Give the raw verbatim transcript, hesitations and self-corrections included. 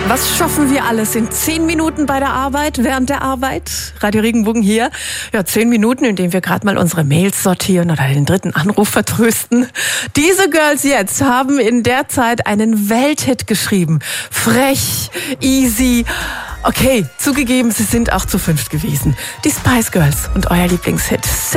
Was schaffen wir alles in zehn Minuten bei der Arbeit, während der Arbeit? Radio Regenbogen hier. Ja, zehn Minuten, in denen wir gerade mal unsere Mails sortieren oder den dritten Anruf vertrösten. Diese Girls jetzt haben in der Zeit einen Welthit geschrieben. Frech, easy. Okay, zugegeben, sie sind auch zu fünft gewesen. Die Spice Girls und euer Lieblingshit.